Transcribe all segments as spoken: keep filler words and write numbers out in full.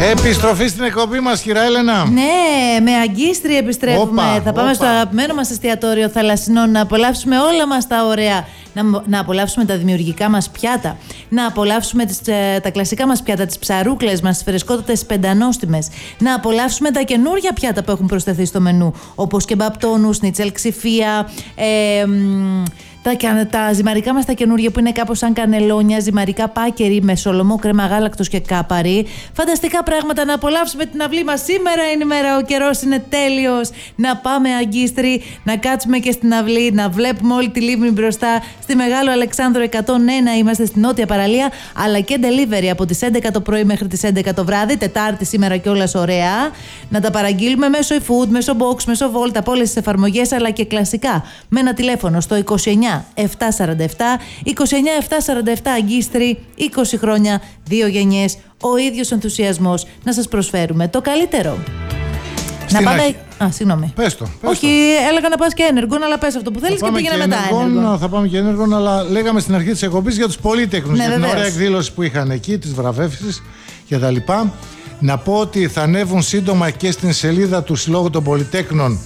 Επιστροφή στην εκπομπή μας, κυρία Έλενα. Ναι, με αγκίστρι επιστρέφουμε. Όπα, θα πάμε όπα. στο αγαπημένο μας εστιατόριο θαλασσινών να απολαύσουμε όλα μας τα ωραία. Να, να απολαύσουμε τα δημιουργικά μας πιάτα. Να απολαύσουμε τις, ε, τα κλασικά μας πιάτα, τις ψαρούκλες μας, τις φρεσκότατες πεντανόστιμες. Να απολαύσουμε τα καινούργια πιάτα που έχουν προσθεθεί στο μενού. Όπως κεμπάπ τόνου, σνίτσελ ξηφία, ε, μ, Τα, τα ζυμαρικά μας τα καινούργια που είναι κάπως σαν κανελόνια, ζυμαρικά πάκερι με σολομό, κρέμα γάλακτος και κάπαρι. Φανταστικά πράγματα να απολαύσουμε την αυλή μας. Σήμερα είναι η μέρα, ο καιρός είναι τέλειος. Να πάμε αγκίστρι, να κάτσουμε και στην αυλή, να βλέπουμε όλη τη λίμνη μπροστά. Στη Μεγάλο Αλεξάνδρο εκατόν ένα είμαστε στη νότια παραλία, αλλά και delivery από τις έντεκα το πρωί μέχρι τις έντεκα το βράδυ. Τετάρτη σήμερα κιόλας ωραία. Να τα παραγγείλουμε μέσω eFood, μέσω Box, μέσω Volt, από όλες τις εφαρμογές, αλλά και κλασικά με ένα τηλέφωνο στο είκοσι εννιά επτακόσια σαράντα επτά, είκοσι εννιά επτακόσια σαράντα επτά αγκίστρι, είκοσι χρόνια, δύο γενιές, ο ίδιος ενθουσιασμός να σας προσφέρουμε το καλύτερο. Στην να πάμε. αρχή... Α, συγγνώμη. Πες το. Πες Όχι, το. έλεγα να πας και Ένεργον, αλλά πες αυτό που θέλεις και πήγαινε μετά. Ένεργον. Θα πάμε και Ένεργον, αλλά λέγαμε στην αρχή της εκπομπής για τους πολύτεχνους, ναι, για την βεβαίως. ωραία εκδήλωση που είχαν εκεί, τις βραβεύσεις και τα λοιπά. Να πω ότι θα ανέβουν σύντομα και στην σελίδα του Συλλόγου των Πολυτέχνων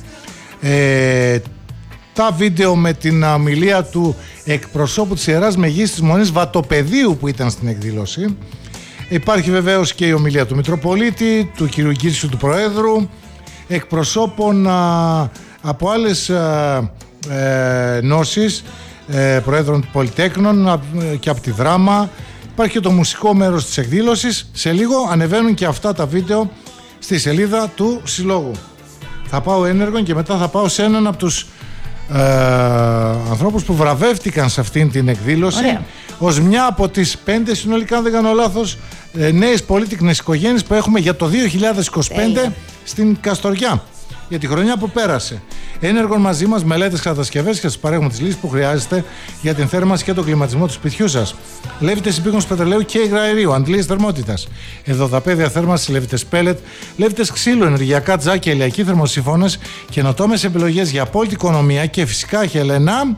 ε, τα βίντεο με την ομιλία του εκπροσώπου της Ιεράς Μεγίστης Μονής Βατοπεδίου που ήταν στην εκδήλωση. Υπάρχει βεβαίως και η ομιλία του Μητροπολίτη, του κ. Γκίτσου του Προέδρου, εκπροσώπων α, από άλλες α, ε, νόσεις, ε, Προέδρων Πολυτέχνων α, και από τη Δράμα. Υπάρχει και το μουσικό μέρος της εκδήλωσης. Σε λίγο ανεβαίνουν και αυτά τα βίντεο στη σελίδα του Συλλόγου. Θα πάω Ένεργον και μετά θα πάω σε έναν από τους Ε, ανθρώπους που βραβεύτηκαν σε αυτήν την εκδήλωση. Ωραία. Ως μια από τις πέντε συνολικά, αν δεν κάνω λάθος, ε, νέες πολύτεκνες οικογένειες που έχουμε για το δύο χιλιάδες είκοσι πέντε Τέλεια. Στην Καστοριά, για τη χρονιά που πέρασε. Ένεργον μαζί μας, μελέτες, κατασκευές και σας παρέχουμε τις λύσεις που χρειάζεστε για την θέρμανση και τον κλιματισμό του σπιτιού σας. Λέβητες υπήκονος πετρελαίου και υγραερίου, αντλίες θερμότητας. Εδωδαπέδια θέρμανση, λέβητες πέλετ, λέβητες ξύλου, ενεργειακά τζάκια, ηλιακοί θερμοσύφωνες, καινοτόμες επιλογές για απόλυτη οικονομία και φυσικά, Χελένα,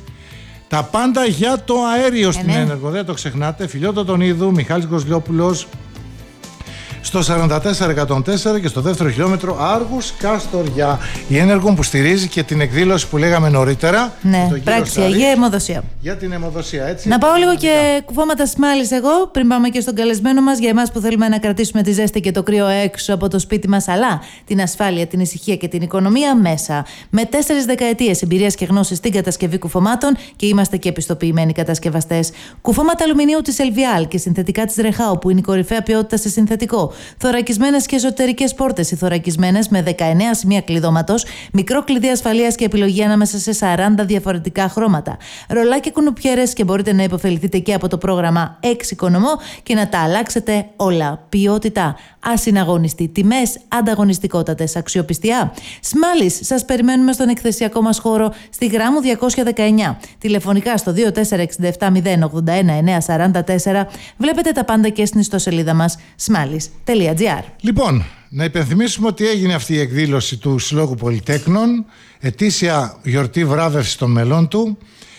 τα πάντα για το αέριο ε, στην ναι. Ένεργο. Δεν το ξεχνάτε. Φιλιώτο τον Ιδού, Μιχάλης Γκοσλιόπουλος, στο σαράντα τέσσερα εκατόν τέσσερα και στο δεύτερο χιλιόμετρο Άργους Καστοριά. Η Ένεργον που στηρίζει και την εκδήλωση που λέγαμε νωρίτερα. Ναι, πράξη για αιμοδοσία. Για την αιμοδοσία, έτσι. Να πάω λίγο και κουφώματα Σμάλης εγώ, πριν πάμε και στον καλεσμένο μας, για εμάς που θέλουμε να κρατήσουμε τη ζέστη και το κρύο έξω από το σπίτι μας, αλλά την ασφάλεια, την ησυχία και την οικονομία μέσα. Με τέσσερις δεκαετίες εμπειρίας και γνώσης στην κατασκευή κουφωμάτων και είμαστε και επιστοποιημένοι κατασκευαστές. Κουφώματα αλουμινίου της Ελβιάλ και συνθετικά της Ρεχάου, που είναι η κορυφαία ποιότητα σε συνθετικό. Θωρακισμένες και εσωτερικές πόρτες, οι θωρακισμένες με δεκαεννέα σημεία κλειδώματος, μικρό κλειδί ασφαλείας και επιλογή ανάμεσα σε σαράντα διαφορετικά χρώματα. Ρολάκια κουνουπιέρες και μπορείτε να υποφεληθείτε και από το πρόγραμμα Εξοικονομώ και να τα αλλάξετε όλα. Ποιότητα, ασυναγωνιστή, τιμές, ανταγωνιστικότατες, αξιοπιστία. Σμάλης, σας περιμένουμε στον εκθεσιακό μας χώρο στη Γράμμου διακόσια δεκαεννιά. Τηλεφωνικά στο δύο τέσσερα έξι επτά μηδέν ογδόντα ένα εννιακόσια σαράντα τέσσερα. Βλέπετε τα πάντα και στην ιστοσελίδα μας σμάλης τελεία τζι άρ. Λοιπόν, να υπενθυμίσουμε ότι έγινε αυτή η εκδήλωση του Συλλόγου Πολυτέχνων, ετήσια γιορτή βράβευση των μελών του.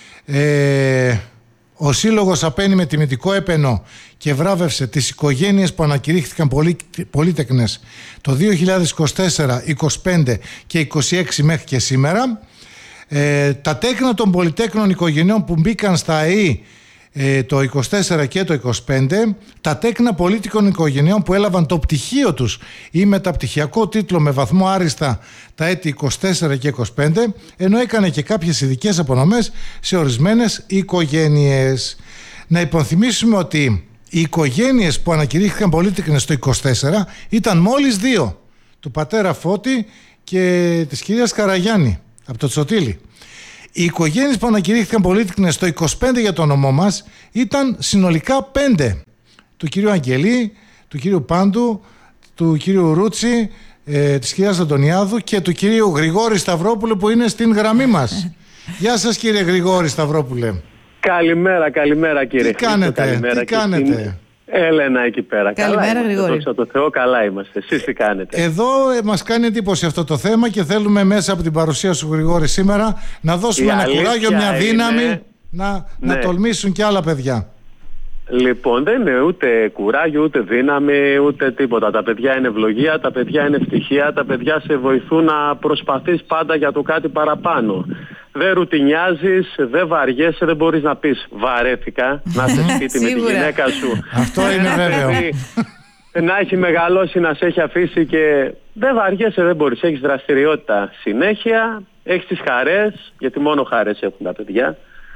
Ε, ο Σύλλογος απένει με τιμητικό έπαινο και βράβευσε τις οικογένειες που ανακηρύχθηκαν πολύ, πολύτεκνες το δύο χιλιάδες είκοσι τέσσερα, είκοσι πέντε και είκοσι έξι μέχρι και σήμερα. Ε, τα τέκνα των πολυτέκνων οικογενειών που μπήκαν στα ΑΕΗ Ε, το είκοσι τέσσερα και το είκοσι πέντε, τα τέκνα πολίτικων οικογενειών που έλαβαν το πτυχίο τους ή μεταπτυχιακό τίτλο με βαθμό άριστα τα έτη είκοσι τέσσερα και είκοσι πέντε, ενώ έκανε και κάποιες ειδικές απονομές σε ορισμένες οικογένειες. Να υπενθυμίσουμε ότι οι οικογένειες που ανακηρύχθηκαν πολίτικνες το είκοσι τέσσερα ήταν μόλις δύο, του πατέρα Φώτη και της κυρίας Καραγιάννη από το Τσοτήλι. Οι οικογένειες που ανακηρύχθηκαν πολίτικνες το είκοσι πέντε για το όνομά μας ήταν συνολικά πέντε. Του κυρίου Αγγελή, του κυρίου Πάντου, του κυρίου Ρούτσι, ε, της κυρίας Αντωνιάδου και του κυρίου Γρηγόρη Σταυρόπουλου που είναι στην γραμμή μας. Γεια σας κύριε Γρηγόρη Σταυρόπουλε. Καλημέρα, καλημέρα κύριε. Τι κάνετε, καλημέρα τι κάνετε. Στην... Έλενα εκεί πέρα. Καλημέρα Γρηγόρη. Δόξα τω Θεώ, καλά είμαστε. Εσείς τι κάνετε? Εδώ ε, μας κάνει εντύπωση αυτό το θέμα και θέλουμε μέσα από την παρουσία σου Γρηγόρη σήμερα να δώσουμε Η ένα κουράγιο, μια δύναμη είναι... να, ναι. να τολμήσουν και άλλα παιδιά. Λοιπόν, δεν είναι ούτε κουράγιο, ούτε δύναμη, ούτε τίποτα. Τα παιδιά είναι ευλογία, τα παιδιά είναι ευτυχία, τα παιδιά σε βοηθούν να προσπαθείς πάντα για το κάτι παραπάνω. Δεν ρουτινιάζεις, δεν βαριέσαι, δεν μπορείς να πεις βαρέθηκα, να είσαι σπίτι με τη γυναίκα σου. Αυτό είναι βέβαιο. Να έχει μεγαλώσει, να σε έχει αφήσει και δεν βαριέσαι, δεν μπορείς. Έχεις δραστηριότητα συνέχεια, έχεις τις χαρές, γιατί μόνο χαρές έχουν τα παιδιά.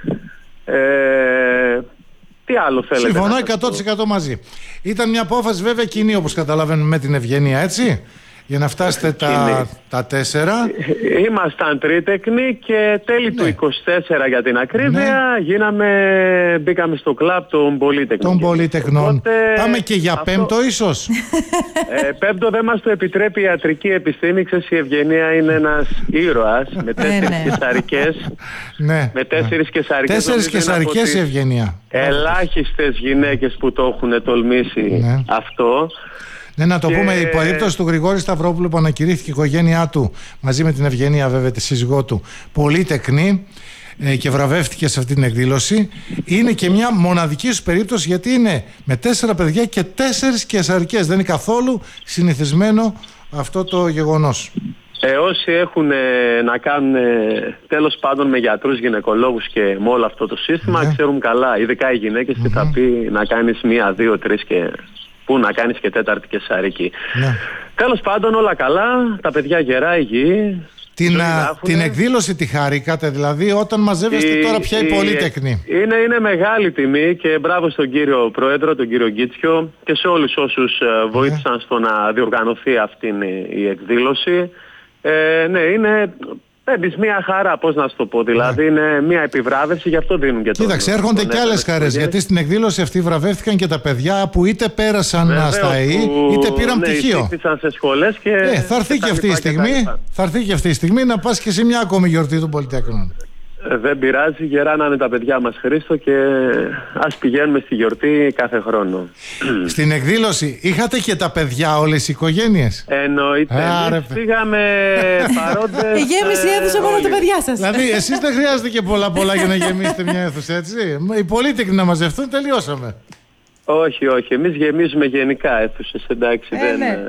Ε, τι άλλο θέλετε? Συμφωνώ εκατό τοις εκατό μαζί. Ήταν μια απόφαση βέβαια κοινή, όπως καταλαβαίνουμε, με την Ευγενία, έτσι, για να φτάσετε τα, τα τέσσερα. Ήμασταν τρίτεκνοι και τέλη ναι. του είκοσι τέσσερα για την ακρίβεια ναι. γίναμε, μπήκαμε στο κλαμπ των πολύτεκνων. Των πολύτεκνων. Οπότε, πάμε και για αυτό... πέμπτο ίσως. Ε, πέμπτο δεν μας το επιτρέπει η ιατρική επιστήμη. Ξέρεις, η Ευγενία είναι ένας ήρωας με τέσσερις κεσαρικές. Ναι. Με τέσσερις κεσαρικές. Τέσσερις κεσαρικές η Ευγενία. Ελάχιστες γυναίκες που το έχουν τολμήσει ναι. αυτό. Ναι, να το και... πούμε, η περίπτωση του Γρηγόρη Σταυρόπουλου που ανακηρύχθηκε η οικογένειά του μαζί με την Ευγενία, βέβαια, τη σύζυγό του, πολύτεκνη ε, και βραβεύτηκε σε αυτή την εκδήλωση. Είναι και μια μοναδική σου περίπτωση, γιατί είναι με τέσσερα παιδιά και τέσσερις κεσαρικές. Δεν είναι καθόλου συνηθισμένο αυτό το γεγονός. Ε, όσοι έχουν ε, να κάνουν ε, τέλος πάντων με γιατρούς, γυναικολόγους και με όλο αυτό το σύστημα, ναι. ξέρουν καλά, ειδικά οι γυναίκες, mm-hmm. τι θα πει να κάνεις μία, δύο, τρεις και... Πού να κάνεις και τέταρτη κεσαρική. Ναι. Τέλος πάντων όλα καλά, τα παιδιά γερά, υγιή. Την, α, την εκδήλωση τη χαρήκατε δηλαδή όταν μαζεύεστε η, τώρα πια οι πολύτεκνοι? Είναι, είναι μεγάλη τιμή και μπράβο στον κύριο Πρόεδρο, τον κύριο Γκίτσιο και σε όλους όσους ναι. βοήθησαν στο να διοργανωθεί αυτή η εκδήλωση. Ε, ναι, είναι... Παίρνεις μια χαρά, πώς να σου το πω, δηλαδή ναι. είναι μια επιβράβευση, γι' αυτό δίνουν και το. Κοίταξε, έρχονται και άλλες χαρές, γιατί στην εκδήλωση αυτή βραβεύτηκαν και τα παιδιά που είτε πέρασαν Βεβαίως, στα ΕΗ, είτε πήραν ναι, πτυχίο. Σε σχολές και ε, θα έρθει και, και αυτή η στιγμή, θα έρθει και αυτή η στιγμή να πας και σε μια ακόμη γιορτή των Πολυτέκνων. Δεν πειράζει, γερά να είναι τα παιδιά μας, Χρήστο, και ας πηγαίνουμε στη γιορτή κάθε χρόνο. Στην εκδήλωση είχατε και τα παιδιά όλες οι οικογένειες? Εννοείται. Εμείς πήγαμε παρόντες. Γέμισε η αίθουσα μόνο τα παιδιά σας. Δηλαδή εσείς δεν χρειάζεται και πολλά πολλά για να γεμίσετε μια αίθουσα, έτσι? Οι πολύτεκνοι να μαζευτούν, τελειώσαμε. Όχι, όχι. Εμείς γεμίζουμε γενικά αίθουσες, εντάξει. Ε, δεν... ναι.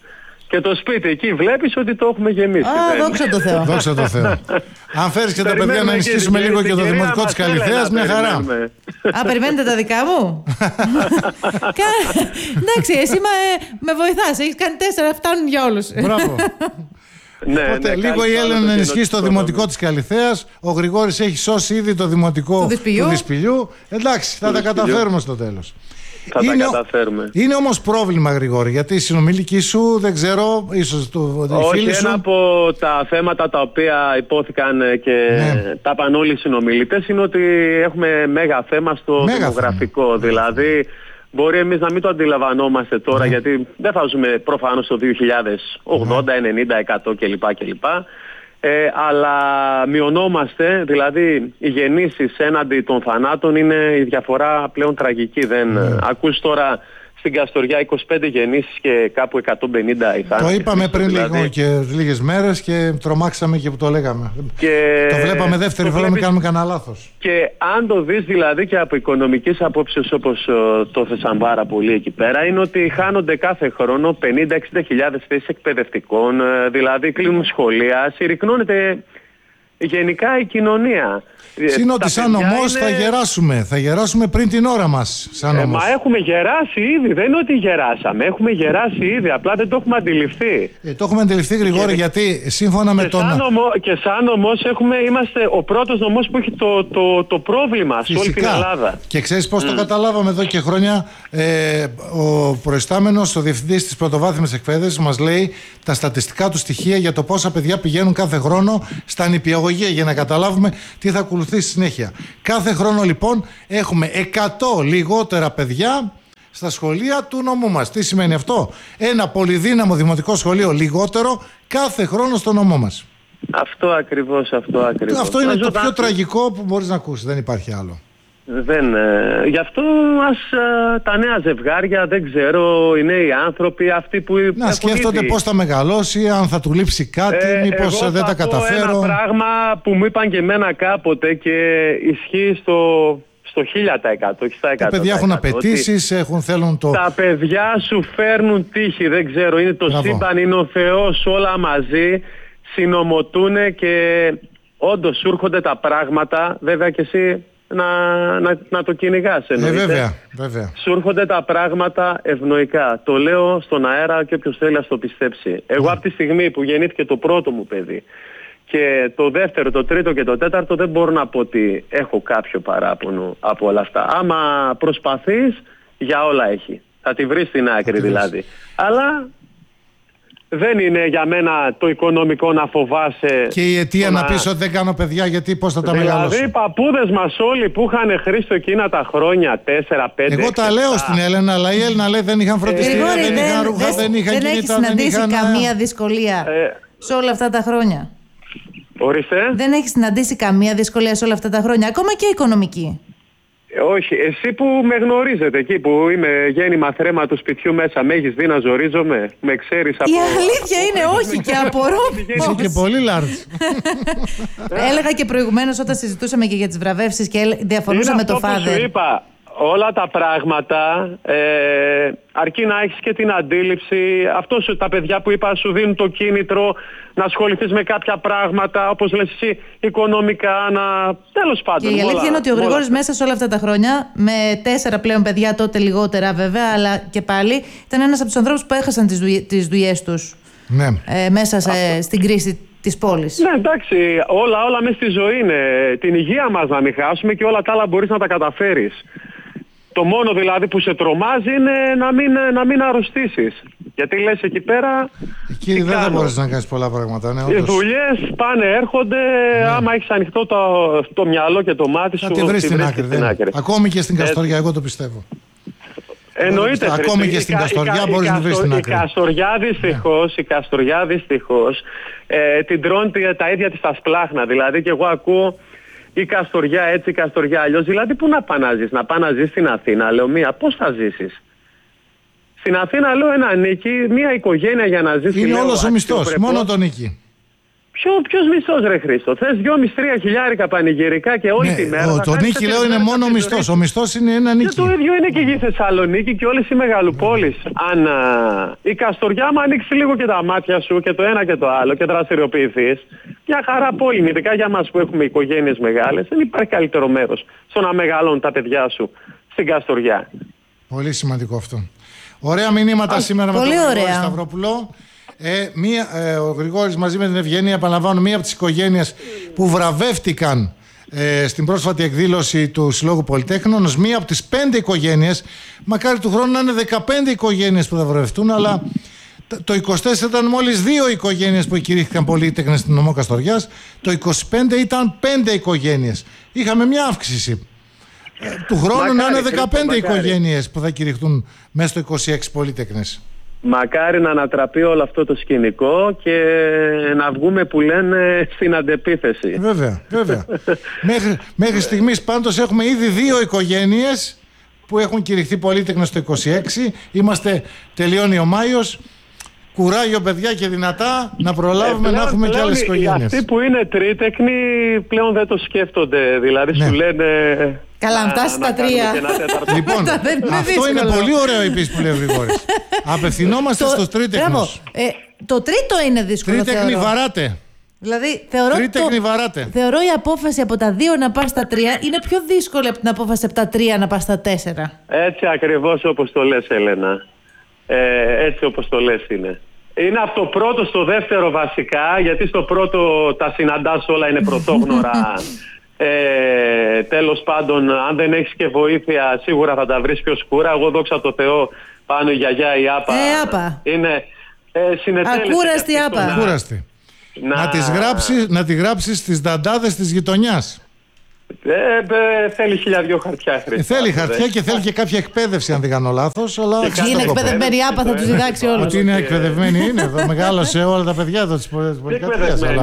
Και το σπίτι εκεί βλέπεις ότι το έχουμε γεμίσει. Α, δόξα τω Θεώ. Δόξα τω Θεώ. Αν φέρεις και τα παιδιά να ενισχύσουμε και λίγο και το δημοτικό της Καλιθέας, μια χαρά. Α, περιμένετε τα δικά μου? Εντάξει, εσύ με βοηθάς. Έχεις κάνει τέσσερα, φτάνουν για όλους. Μπράβο. Ναι, Οπότε ναι, λίγο η Έλενα να ενισχύσει το δημοτικό της Καλιθέας. Ο Γρηγόρης έχει σώσει ήδη το δημοτικό του Δυσπηλιού. Εντάξει, θα τα καταφέρουμε στο τέλος. Θα είναι, τα καταφέρουμε. Είναι όμως πρόβλημα, Γρηγόρη, γιατί η συνομιλική σου, δεν ξέρω, ίσως το Όχι, φίλοι σου... ένα από τα θέματα τα οποία υπόθηκαν και ναι. τα είπαν όλοι οι συνομιλητές είναι ότι έχουμε μέγα θέμα στο μέγα δημογραφικό. Θέμα. Δηλαδή, μπορεί εμείς να μην το αντιλαμβανόμαστε τώρα, ναι. γιατί δεν θα ζούμε προφανώς το δύο χιλιάδες ογδόντα, ναι. ενενήντα, εκατό κλπ. κλπ. Ε, αλλά μειωνόμαστε, δηλαδή οι γεννήσεις έναντι των θανάτων είναι η διαφορά πλέον τραγική. Δεν mm. ακούς τώρα στην Καστοριά είκοσι πέντε γεννήσεις και κάπου εκατόν πενήντα οι θάνατοι. Το είπαμε πριν δηλαδή. λίγο και λίγες μέρες και τρομάξαμε και που το λέγαμε. Και το βλέπαμε δεύτερη φορά, βλέπεις... μην κάνουμε κανένα λάθος. Και αν το δεις δηλαδή και από οικονομικής απόψεως, όπως uh, το θέσαν πάρα πολύ εκεί πέρα, είναι ότι χάνονται κάθε χρόνο πενήντα με εξήντα χιλιάδες θέσεις εκπαιδευτικών, uh, δηλαδή κλείνουν σχολεία, συρρυκνώνεται γενικά η κοινωνία. Συν ότι σαν νομός είναι... θα γεράσουμε. Θα γεράσουμε πριν την ώρα μας σαν ε, Μα έχουμε γεράσει ήδη. Δεν είναι ότι γεράσαμε. Έχουμε γεράσει ήδη. Απλά δεν το έχουμε αντιληφθεί. Ε, το έχουμε αντιληφθεί, Γρηγόρη, και... γιατί σύμφωνα με και τον... Σαν νομό, και σαν νομός έχουμε, είμαστε ο πρώτος νομός που έχει το, το, το πρόβλημα σε όλη την Ελλάδα. Και ξέρεις πώς mm. το καταλάβαμε εδώ και χρόνια? Ε, ο προϊστάμενος, ο διευθυντής της πρωτοβάθμιας εκπαίδευσης μας λέει τα στατιστικά του στοιχεία για το πόσα παιδιά πηγαίνουν κάθε χρόνο στα νηπιαγωγεία, για να καταλάβουμε τι θα ακολουθήσει στη συνέχεια. Κάθε χρόνο λοιπόν έχουμε εκατό λιγότερα παιδιά στα σχολεία του νομού μας. Τι σημαίνει αυτό? Ένα πολυδύναμο δημοτικό σχολείο λιγότερο κάθε χρόνο στο νομό μας. Αυτό ακριβώς, αυτό ακριβώς. Αυτό είναι το πιο τραγικό που μπορείς να ακούσεις. Δεν υπάρχει άλλο. Δεν, ε, γι' αυτό ας ε, τα νέα ζευγάρια, δεν ξέρω, οι νέοι άνθρωποι, αυτοί που να σκέφτονται ήδη πώς θα μεγαλώσει, αν θα του λείψει κάτι, ε, μήπως δεν τα καταφέρω. Ένα πράγμα που μου είπαν και εμένα κάποτε και ισχύει στο, Στο χίλια τοις εκατό, όχι στα εκατό. Τα παιδιά έχουν απαιτήσεις, έχουν, θέλουν το... Τα παιδιά σου φέρνουν τύχη, δεν ξέρω, είναι το Μπράβο. σύμπαν, είναι ο Θεός, όλα μαζί συνομωτούν και όντως σου έρχονται τα πράγματα, βέβαια και εσύ να, να, να το κυνηγάς. Ε, βέβαια, βέβαια. Σου έρχονται τα πράγματα ευνοϊκά. Το λέω στον αέρα και όποιος θέλει να το πιστέψει. Εγώ mm. από τη στιγμή που γεννήθηκε το πρώτο μου παιδί και το δεύτερο, το τρίτο και το τέταρτο, δεν μπορώ να πω ότι έχω κάποιο παράπονο από όλα αυτά. Άμα προσπαθείς, για όλα έχει. Θα τη βρεις στην άκρη δηλαδή. Αλλά δεν είναι για μένα το οικονομικό να φοβάσαι. Και η αιτία να πεις ότι δεν κάνω παιδιά, γιατί πώς θα τα δηλαδή, μεγαλώσω. Δηλαδή οι παππούδες μας όλοι που είχαν χρήσει εκείνα τα χρόνια, τέσσερα, πέντε. Εγώ τα λέω στην Έλενα, αλλά η Έλληνα λέει δεν είχαν φροντιστήρια, ε, δεν, δεν είχαν ρούχα, δεν είχαν δεν κινητά, δεν δεν είχαν... Δεν έχει καμία δυσκολία ε, σε όλα αυτά τα χρόνια. Ορίστε. Δεν έχει συναντήσει καμία δυσκολία σε όλα αυτά τα χρόνια, ακόμα και οικονομική. Ε, όχι, εσύ που με γνωρίζετε εκεί που είμαι γέννημα θρέμα του σπιτιού μέσα, με έχεις δει να ζορίζομαι, με ξέρεις από... Η αλήθεια από... είναι όχι και απορώ. Είσαι και πολύ large. Έλεγα και προηγουμένως όταν συζητούσαμε και για τις βραβεύσεις και διαφωνούσα με το Father. Σου είπα, όλα τα πράγματα, ε, αρκεί να έχεις και την αντίληψη, αυτό σου, τα παιδιά που είπα σου δίνουν το κίνητρο να ασχοληθείς με κάποια πράγματα, όπως λες εσύ, οικονομικά, να... τέλος πάντων. Και η αλήθεια είναι ότι ο Γρηγόρης μέσα σε όλα αυτά τα χρόνια, με τέσσερα πλέον παιδιά, τότε λιγότερα βέβαια, αλλά και πάλι, ήταν ένας από τους ανθρώπους που έχασαν τις, δουλει... τις δουλειές τους ναι. ε, μέσα σε... στην κρίση της πόλης. Ναι, εντάξει, όλα, όλα μέσα στη ζωή είναι. Την υγεία μας να μην χάσουμε και όλα τα άλλα μπορείς να τα καταφέρεις. Το μόνο δηλαδή που σε τρομάζει είναι να μην, να μην αρρωστήσεις. Γιατί λες εκεί πέρα... Εκεί δεν θα μπορείς να κάνεις πολλά πράγματα. Ναι, οι δουλειές πάνε, έρχονται, ναι. άμα έχεις ανοιχτό το, το μυαλό και το μάτι σου... Θα τη βρεις στην άκρη. Δεν... άκρη. Ακόμη και στην Καστοριά, εγώ το πιστεύω. Εννοείται. Ακόμη και στην Καστοριά μπορείς να τη βρεις στην άκρη. Η Καστοριά δυστυχώς, η Καστοριά δυστυχώς, ε, την τρώνε τα ίδια της τα σπλάχνα. Δηλαδή και εγώ ακούω... Η Καστοριά έτσι, η Καστοριά αλλιώς. Δηλαδή πού να πας να ζεις, να πας να ζεις στην Αθήνα, λέω μία, πώς θα ζήσεις. Στην Αθήνα λέω ένα νίκη, μία οικογένεια για να ζήσει. Είναι όλος ο μισθός, μόνο το νίκη. Ποιο, ποιος μισθός ρε Χρήστο, θες δυόμισι τρία χιλιάρικα πανηγυρικά και όλη ναι, τη μέρα. Ο, το νίκη λέω είναι μόνο ο μισθός, ο μισθός είναι ένα νίκη. Και το ίδιο είναι και η Θεσσαλονίκη και όλες οι μεγαλοπόλεις. Αν α, η Καστοριά μου ανοίξει λίγο και τα μάτια σου και το ένα και το άλλο και δραστηριοποιηθείς, μια χαρά πόλη, ειδικά για μας που έχουμε οικογένειες μεγάλες, δεν υπάρχει καλύτερο μέρος στο να μεγαλώνουν τα παιδιά σου στην Καστοριά. Πολύ σημαντικό αυτό. Ωραία μηνύματα Α, σήμερα με τον Γρηγόρη Σταυρόπουλο. Ε, μία, ε, ο Γρηγόρης μαζί με την Ευγένεια, επαναλαμβάνω, μία από τις οικογένειες που βραβεύτηκαν ε, στην πρόσφατη εκδήλωση του Συλλόγου Πολυτέχνων, ως μία από τις πέντε οικογένειες. Μακάρι του χρόνου να είναι δεκαπέντε οικογένειες που θα βραβευτούν, αλλά το είκοσι τέσσερα ήταν μόλις δύο οικογένειες που κηρύχθηκαν πολυτέχνες στην νομό Καστοριάς. Το είκοσι πέντε ήταν πέντε οικογένειες. Είχαμε μια αύξηση. Ε, του χρόνου μακάρι, να είναι δεκαπέντε οικογένειες που θα κηρυχθούν μέσα στο είκοσι έξι πολυτέχνες. Μακάρι να ανατραπεί όλο αυτό το σκηνικό και να βγούμε που λένε στην αντεπίθεση. Βέβαια, βέβαια. μέχρι, μέχρι στιγμής πάντως έχουμε ήδη δύο οικογένειες που έχουν κηρυχθεί πολυτέχνες στο είκοσι έξι. Είμαστε, τελειώνει ο Μάιος. Κουράγιο παιδιά και δυνατά να προλάβουμε ε, πλέον, να έχουμε πλέον, και άλλες οικογένειες. Αυτοί που είναι τρίτεκνοι πλέον δεν το σκέφτονται. Δηλαδή ναι. σου λένε... Καλά, αν φτάσει στα τρία. Λοιπόν, αυτό είναι πολύ ωραίο επίσης που λέει ο Γρηγόρης. Απευθυνόμαστε στους τρίτεκνους. Ε, το τρίτο είναι δύσκολο. Τρίτεκνοι βαράτε. Δηλαδή, θεωρώ, τρίτεκνοι βαράτε. θεωρώ η απόφαση από τα δύο να πας στα τρία είναι πιο δύσκολη από την απόφαση από τα τρία να πας στα τέσσερα. Έτσι ακριβώς όπως το λες, Έλενα. Ε, έτσι όπως το λες είναι. Είναι από το πρώτο στο δεύτερο βασικά, γιατί στο πρώτο τα συναντάς όλα είναι πρωτόγνωρα. ε, τέλος πάντων, αν δεν έχεις και βοήθεια, σίγουρα θα τα βρεις πιο σκούρα. Εγώ δόξα τω Θεώ, πάνω η γιαγιά η Άπα. Ε, Άπα. Είναι ε, συνετέλεση. Ακούραστη Άπα. Ακούραστη. Να, να, τις γράψεις, να τη γράψεις στις δαντάδες της γειτονιάς. Ε, ε, θέλει χιλιάδιο χαρτιά. Ε, θέλει χαρτιά και θέλει και κάποια εκπαίδευση, αν δεν κάνω λάθος. Αλλά είναι εκπαιδευμένη η Άπα, θα τους διδάξει όλους. Ότι είναι εκπαιδευμένη είναι εδώ. Μεγάλωσε όλα τα παιδιά εδώ της πολυκατοικίας. Αλλά...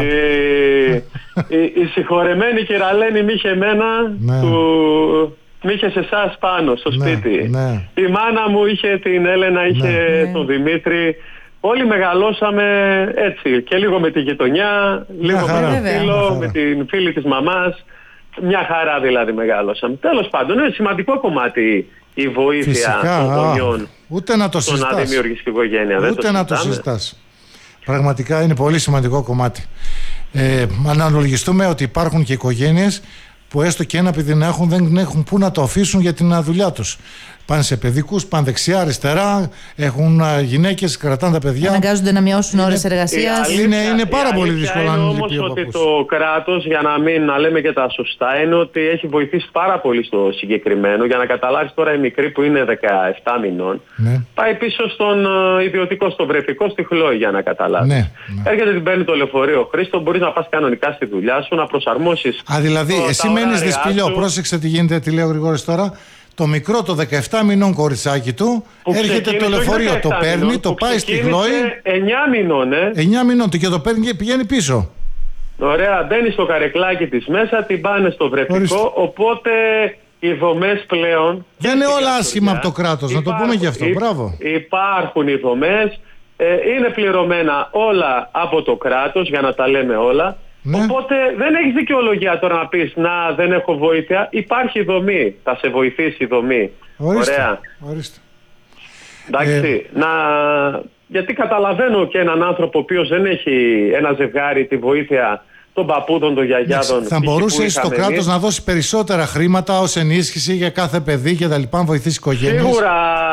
η, η συγχωρεμένη κυραλένη μ' είχε εμένα, ναι. του... μ' είχε σε εσάς πάνω στο σπίτι. Ναι, ναι. Η μάνα μου είχε την Έλενα, είχε ναι. τον Δημήτρη. Όλοι μεγαλώσαμε έτσι και λίγο με τη γειτονιά, λίγο με το φίλο, με την φίλη της μαμάς. μια χαρά δηλαδή μεγάλωσαμε. Τέλος πάντων, είναι σημαντικό κομμάτι η βοήθεια Φυσικά, των γονιών. Ούτε να το συζητάς. Να δημιουργήσει οικογένεια. Ούτε το να το συζητάς. Πραγματικά είναι πολύ σημαντικό κομμάτι. Ε, να αναλογιστούμε ότι υπάρχουν και οικογένειες που έστω και ένα παιδί να έχουν, δεν έχουν πού να το αφήσουν για την δουλειά τους. Πάνε σε παιδικούς, πάνε δεξιά, αριστερά, έχουν γυναίκες, κρατάνε τα παιδιά. Αναγκάζονται να μειώσουν ώρες εργασίας. Είναι, είναι πάρα πολύ δύσκολο να είναι όμως ότι το κράτος, για να μην να λέμε και τα σωστά, είναι ότι έχει βοηθήσει πάρα πολύ στο συγκεκριμένο. Για να καταλάβεις τώρα, η μικρή που είναι δεκαεπτά μηνών, ναι. πάει πίσω στον uh, ιδιωτικό, στον βρεφικό, στη Χλόη, για να καταλάβεις. Ναι, ναι. Έρχεται, την παίρνει το λεωφορείο Χρήστο, μπορείς να πας κανονικά στη δουλειά σου, να προσαρμόσεις. Α, δηλαδή, το, εσύ μένεις Δεσπηλιό, πρόσεξε τι γίνεται, τι λέει ο Γρηγόρης τώρα. Το μικρό, το δεκαεπτά μηνών κοριτσάκι του, που έρχεται το λεωφορείο, το παίρνει, μηνών, το πάει στη Χλόη. εννιά μηνών, ε. εννιά μηνών και το παίρνει και πηγαίνει πίσω. Ωραία, μπαίνει στο καρεκλάκι της μέσα, την πάνε στο βρεφικό, Ορίστε. Οπότε οι δομές πλέον... Δεν είναι όλα άσχημα από το κράτος, να το πούμε γι' αυτό, μπράβο. Υπάρχουν οι δομές, ε, είναι πληρωμένα όλα από το κράτος, για να τα λέμε όλα. Ναι. Οπότε δεν έχεις δικαιολογία τώρα να πεις να δεν έχω βοήθεια. Υπάρχει δομή. Θα σε βοηθήσει η δομή. Ορίστε. Ωραία. Ορίστε. Εντάξει. Ε... Να... Γιατί καταλαβαίνω και έναν άνθρωπο ο οποίος δεν έχει ένα ζευγάρι τη βοήθεια των παππούδων, των γιαγιάδων. Θα μπορούσε το κράτος να δώσει περισσότερα χρήματα ως ενίσχυση για κάθε παιδί και τα λοιπά, να βοηθήσει οικογένειες. Σίγουρα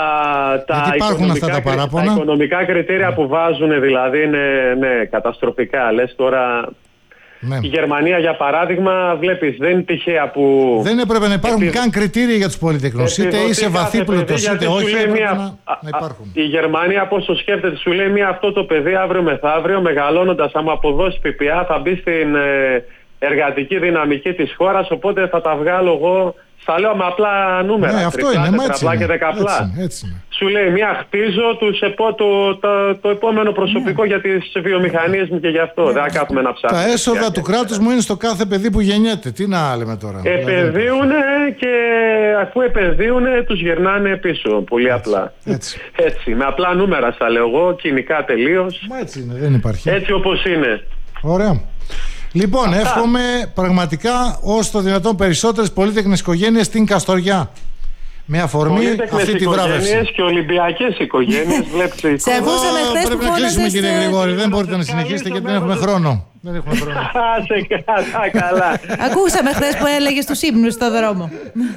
τα οικονομικά, αυτά τα, παράπονα. τα οικονομικά κριτήρια που βάζουν δηλαδή είναι ναι, καταστροφικά. Λες τώρα... Ναι. Η Γερμανία, για παράδειγμα, βλέπεις, δεν είναι τυχαία που... Δεν έπρεπε να υπάρχουν επί... καν κριτήρια για τους πολυτεχνούς. Είτε είσαι βαθύπλουτος, είτε όχι, έπρεπε μια... να... να υπάρχουν. Η Γερμανία πώς το σκέφτεται, σου λέει μία, αυτό το παιδί αύριο μεθαύριο, μεγαλώνοντας, άμα αποδώσει ΦΠΑ, θα μπει στην ε, εργατική δυναμική της χώρας, οπότε θα τα βγάλω εγώ... Στα λέω με απλά νούμερα, ναι, αυτό τριπλά, είναι, τετραπλά και δεκαπλά. Έτσι, έτσι είναι. Σου λέει, μία χτίζω τους επό, το, το, το επόμενο προσωπικό ναι. για τις βιομηχανίες μου και γι' αυτό. Ναι. Δεν θα κάθουμε να ψάχνουμε. Τα έσοδα του κράτους μου είναι στο κάθε παιδί που γεννιέται. Τι να λέμε τώρα. Επενδύουνε και αφού επενδύουνε τους γυρνάνε πίσω. Πολύ έτσι, απλά. Έτσι. έτσι. Με απλά νούμερα θα λέω εγώ, κοινικά τελείως. Μα έτσι είναι, δεν υπάρχει. Έτσι όπως είναι. Ωραία. Λοιπόν, αυτά. Εύχομαι πραγματικά όσο το δυνατόν περισσότερες πολύτεχνες οικογένειες στην Καστοριά. Με αφορμή αυτή τη βράβευση. Και ολυμπιακές οικογένειες. Σε ακούσαμε χθες που πρέπει να κλείσουμε, κύριε Γρηγόρη. Δεν μπορείτε να συνεχίσετε γιατί δεν έχουμε χρόνο. Δεν έχουμε χρόνο. Άσε καλά. Ακούσαμε χθες που έλεγες τους ύμνους στο δρόμο.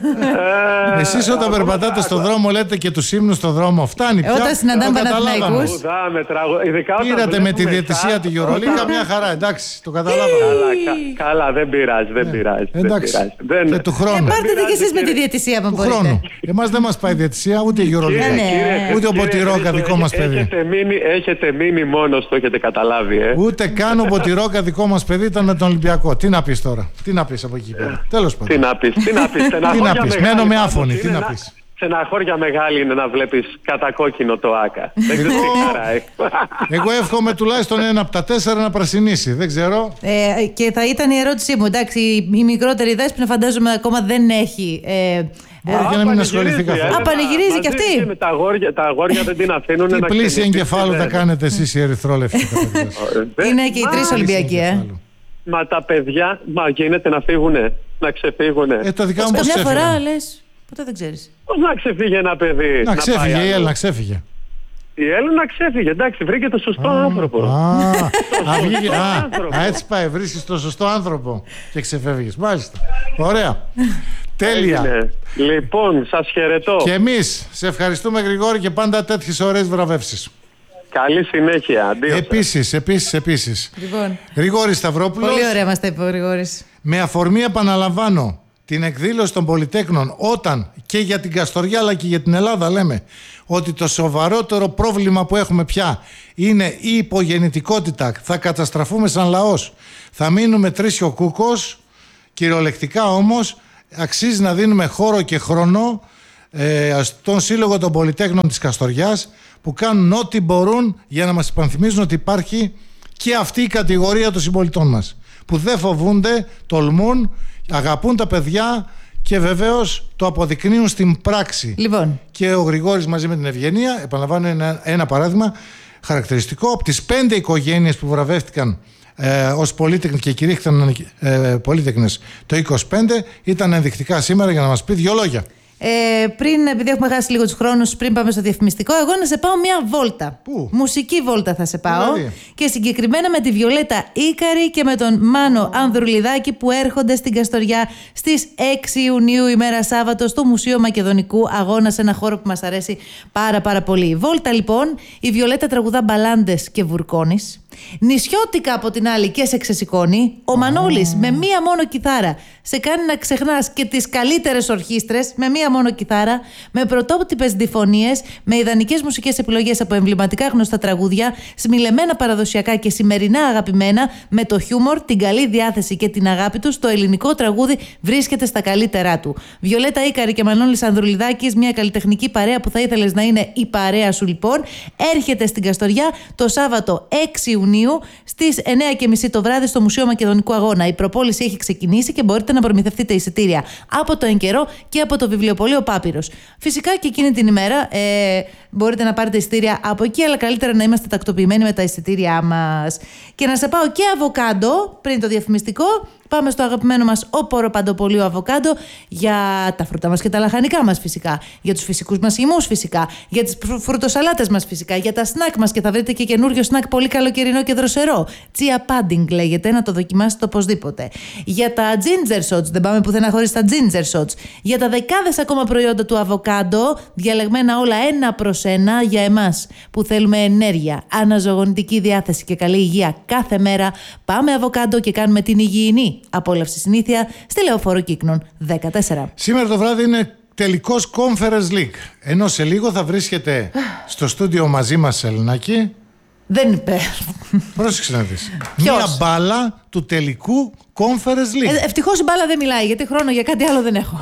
Εσείς όταν περπατάτε στο δρόμο λέτε και τους ύμνους στο δρόμο. Φτάνει πια. Όταν συναντάμε Παναθηναϊκούς. Πήρατε με τη διαιτησία τη Euroliga μια χαρά. Εντάξει, το καταλάβαμε. Καλά, δεν πειράζει. Δεν πειράζει. Εντάξει. Και του χρόνου. Πάρτε και εσείς με τη διαιτησία που μπορείτε. Εμάς δεν μας πάει η διαιτησία ούτε η Euroliga. Ούτε ο Ποτηρόκα δικό μας παιδί. Έχετε μείνει μόνος, το έχετε καταλάβει. Ούτε καν ο Ποτηρόκα δικό μας παιδί ήταν με τον Ολυμπιακό. Τι να πεις τώρα, τι να πεις από εκεί πέρα. Τέλος πάντων. Τι να πεις, τι να πεις. Τι να πεις, μένω με άφωνη, τι να πεις. Στεναχώρια μεγάλη είναι να βλέπεις κατακόκκινο το ΆΚΑ. Δεν ξέρω τι χαρά. Εγώ εύχομαι τουλάχιστον ένα από τα τέσσερα να πρασινίσει. Δεν ξέρω. Ε, και θα ήταν η ερώτησή μου. Εντάξει, η μικρότερη Δέσποινα φαντάζομαι ακόμα δεν έχει. Ε, Μπορεί και να μην ασχοληθεί καθόλου. Α, πανηγυρίζει κι αυτή. Με τα αγόρια, τα αγόρια δεν την αφήνουν να ξεφύγει. Τι πλήση εγκεφάλου θα κάνετε εσείς οι ερυθρόλευκοι. Είναι και οι τρεις Ολυμπιακοί, ε. Μα τα παιδιά, μα γίνεται να φύγουνε, να ξεφύγουνε. Ε, τα δικά μου πώς ξέφυγαν. Καμιά φορά λες, ποτέ δεν ξέρεις. Πώς να ξεφύγει ένα παιδί. Να ξέφυγε, η Έλληνα ξέφυγε. Η Έλληνα ξέφυγε, εντάξει, βρήκε το σωστό α, άνθρωπο. Α, α, α, έτσι πάει, βρίσκεις το σωστό άνθρωπο και ξεφεύγεις. Μάλιστα. Ωραία. Τέλεια. Έγινε. Λοιπόν, σας χαιρετώ. Και εμείς σε ευχαριστούμε, Γρηγόρη, και πάντα τέτοιες ωραίες βραβεύσεις. Καλή συνέχεια. Αντίο. Επίσης, επίσης, επίσης. Λοιπόν. Γρηγόρης Σταυρόπουλος. Πολύ ωραία μας τα είπε ο Γρηγόρης. Με αφορμή, επαναλαμβάνω, την εκδήλωση των Πολυτέχνων, όταν και για την Καστοριά αλλά και για την Ελλάδα λέμε ότι το σοβαρότερο πρόβλημα που έχουμε πια είναι η υπογεννητικότητα. Θα καταστραφούμε σαν λαός. Θα μείνουμε τρίσιο κούκος. Κυριολεκτικά όμως αξίζει να δίνουμε χώρο και χρόνο ε, στον Σύλλογο των Πολυτέχνων της Καστοριάς, που κάνουν ό,τι μπορούν για να μας υπενθυμίζουν ότι υπάρχει και αυτή η κατηγορία των συμπολιτών μας, που δεν φοβούνται, τολμούν, αγαπούν τα παιδιά και βεβαίως το αποδεικνύουν στην πράξη. Λοιπόν. Και ο Γρηγόρης μαζί με την Ευγενία, επαναλαμβάνω ένα, ένα παράδειγμα χαρακτηριστικό, από τις πέντε οικογένειες που βραβεύτηκαν ε, ως πολύτεκνοι και κηρύχθηκαν ε, πολύτεκνες το είκοσι πέντε, ήταν ενδεικτικά σήμερα για να μας πει δύο λόγια. Ε, πριν, επειδή έχουμε χάσει λίγο τους χρόνους, πριν πάμε στο διαφημιστικό, εγώ να σε πάω μια βόλτα. Πού? Μουσική βόλτα θα σε πάω. Δηλαδή. Και συγκεκριμένα με τη Βιολέτα Ίκαρη και με τον Μάνο Ανδρουλιδάκη που έρχονται στην Καστοριά στις έξι Ιουνίου, ημέρα Σάββατο, στο Μουσείο Μακεδονικού Αγώνα, σε ένα χώρο που μας αρέσει πάρα πάρα πολύ. Βόλτα λοιπόν, η Βιολέτα τραγουδά μπαλάντες και βουρκώνεις. Νησιώτικα από την άλλη και σε ξεσηκώνει. Ο Μανώλης με μία μόνο κιθάρα σε κάνει να ξεχνάς και τις καλύτερες ορχήστρες με μία μόνο κιθάρα, με πρωτότυπες διφωνίες, με ιδανικές μουσικές επιλογές από εμβληματικά γνωστά τραγούδια, σμιλεμένα παραδοσιακά και σημερινά αγαπημένα, με το χιούμορ, την καλή διάθεση και την αγάπη του, το ελληνικό τραγούδι βρίσκεται στα καλύτερά του. Βιολέτα Ίκαρη και Μανώλης Ανδρουλιδάκης, μια καλλιτεχνική παρέα που θα ήθελες να είναι η παρέα σου λοιπόν, έρχεται στην Καστοριά το Σάββατο έξι Ιουνίου στις εννιά και μισή το βράδυ στο Μουσείο Μακεδονικού Αγώνα. Η προπόληση έχει ξεκινήσει και μπορείτε να προμηθευτείτε εισιτήρια από το Εν Καιρό και από το βιβλιοπωλείο Πάπυρος. Φυσικά και εκείνη την ημέρα ε, μπορείτε να πάρετε εισιτήρια από εκεί, αλλά καλύτερα να είμαστε τακτοποιημένοι με τα εισιτήριά μας. Και να σε πάω και αβοκάντο πριν το διαφημιστικό. Πάμε στο αγαπημένο μας όπορο παντοπολείο Αβοκάντο για τα φρούτα μας και τα λαχανικά μας φυσικά, για τους φυσικούς μας χυμούς φυσικά, για τις φρουτοσαλάτες μας φυσικά, για τα σνακ μας, και θα βρείτε και καινούριο σνακ πολύ καλοκαιρινό και δροσερό. Chia pudding λέγεται, να το δοκιμάσετε οπωσδήποτε. Για τα ginger shots, δεν πάμε πουθενά χωρίς τα ginger shots. Για τα δεκάδες ακόμα προϊόντα του Αβοκάντο, διαλεγμένα όλα ένα προς ένα για εμάς που θέλουμε ενέργεια, αναζωογονητική διάθεση και καλή υγεία κάθε μέρα. Πάμε Αβοκάντο και κάνουμε την υγιεινή απόλαυση συνήθεια στη Λεωφόρο Κύκνων δεκατέσσερα. Σήμερα το βράδυ είναι τελικός Conference League. Ενώ σε λίγο θα βρίσκεται στο στούντιο μαζί μας Ελληνάκη. Δεν είπε. Πρόσεξε να δεις. Μία μπάλα του τελικού Conference League. Ε, ευτυχώς η μπάλα δεν μιλάει, γιατί χρόνο για κάτι άλλο δεν έχω.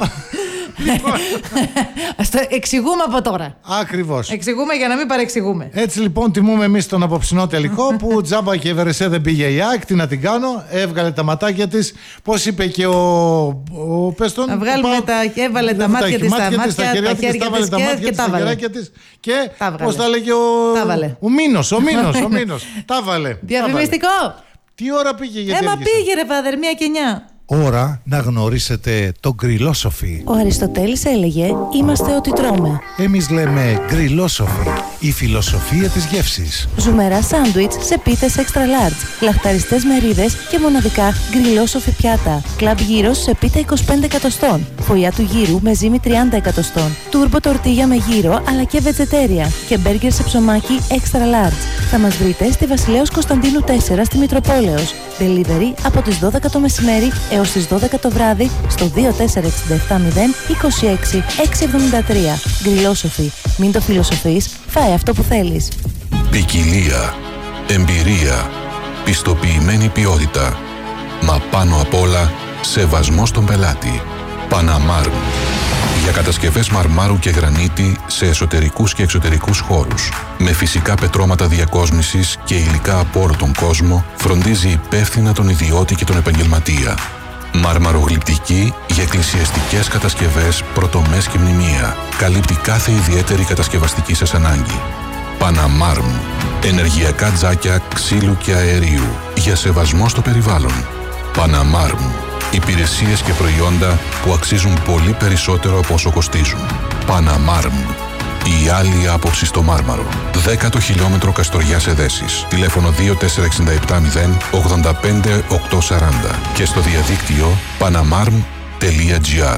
Ας το εξηγούμε από τώρα. Ακριβώς. Εξηγούμε για να μην παρεξηγούμε. Έτσι λοιπόν τιμούμε εμείς τον απόψινό τελικό που τζάμπα και Βερεσέ δεν πήγε η ΑΕΚ. Τι να την κάνω, έβγαλε τα ματάκια της. Πώς είπε και ο, ο πες τον, να βγάλουμε τα, έβαλε τα μάτια της στα μάτια, τα χέρια της, τα έβαλε τα μάτια της, τα χεράκια της και πώς τα λέγε ο, ο Μίνος, ο Μίνος, ο Μίνος. Τα βάλε. Διαφημιστικό. Τι ώρα πήγε γιατί Έμα πήγε ρε φάδερ, μία και εννιά. Ώρα να γνωρίσετε το γκριλόσοφι. Ο Αριστοτέλης έλεγε «Είμαστε ό,τι τρώμε». Εμείς λέμε γκριλόσοφι, η φιλοσοφία της γεύσης. Ζουμερά σάντουιτς σε πίτες extra large, λαχταριστές μερίδες και μοναδικά γκριλόσοφι πιάτα. Κλαμπ γύρος σε πίτα είκοσι πέντε εκατοστών, φωλιά του γύρου με ζύμη τριάντα εκατοστών, τούρμπο τορτίγια με γύρο αλλά και βετζετέρια και μπέργκερ σε ψωμάκι extra large. Θα μας βρείτε στη Βασιλέως Κωνσταντίνου τέσσερα στη Μητροπόλεως. Delivery από τις δώδεκα το μεσημέρι έως τις δώδεκα το βράδυ στο δύο τέσσερα έξι επτά μηδέν είκοσι έξι εξακόσια εβδομήντα τρία. Γκριλόσοφι. Μην το φιλοσοφείς, φάε αυτό που θέλεις. Ποικιλία, εμπειρία, πιστοποιημένη ποιότητα. Μα πάνω απ' όλα, σεβασμός στον πελάτη. Παναμάρμ. Για κατασκευές μαρμάρου και γρανίτη σε εσωτερικούς και εξωτερικούς χώρους. Με φυσικά πετρώματα διακόσμησης και υλικά από όλο τον κόσμο, φροντίζει υπεύθυνα τον ιδιώτη και τον επαγγελματία. Μαρμαρογλυπτική για εκκλησιαστικές κατασκευές, πρωτομές και μνημεία. Καλύπτει κάθε ιδιαίτερη κατασκευαστική σας ανάγκη. Παναμάρμ. Ενεργειακά τζάκια ξύλου και αερίου. Για σεβασμό στο περιβάλλον. Παναμάρμ. Υπηρεσίες και προϊόντα που αξίζουν πολύ περισσότερο από όσο κοστίζουν. Παναμάρμ. Η άλλη άποψη στο Μάρμαρο. Δέκατο χιλιόμετρο Καστοριάς Εδέσης. Τηλέφωνο δύο τέσσερα έξι επτά μηδέν ογδόντα πέντε οκτακόσια σαράντα και στο διαδίκτυο παναμάρμ τελεία τζι άρ.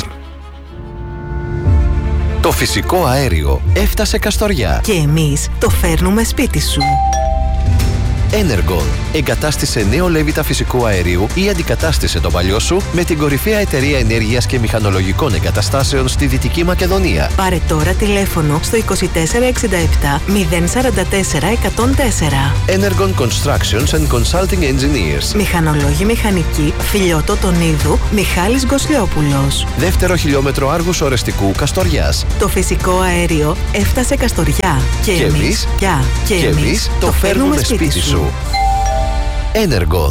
Το φυσικό αέριο έφτασε Καστοριά και εμείς το φέρνουμε σπίτι σου. Energon. Εγκατάστησε νέο λέβητα φυσικού αερίου ή αντικατάστησε το παλιό σου με την κορυφαία εταιρεία ενέργειας και μηχανολογικών εγκαταστάσεων στη Δυτική Μακεδονία. Πάρε τώρα τηλέφωνο στο είκοσι τέσσερα εξήντα επτά μηδέν σαράντα τέσσερα εκατόν τέσσερα. Energon Constructions and Consulting Engineers. Μηχανολόγοι μηχανικοί Φιλιώτο Τονίδου, Μιχάλης Γκοσλιόπουλος. Δεύτερο χιλιόμετρο Άργους Ορεστικού Καστοριάς. Το φυσικό αέριο έφτασε Καστοριά. Και, και εμείς, και, και εμείς το φέρνουμε σπίτι σου. Energon.